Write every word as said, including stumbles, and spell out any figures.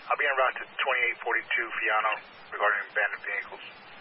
I'll be en route to twenty-eight forty-two Fiano regarding abandoned vehicles.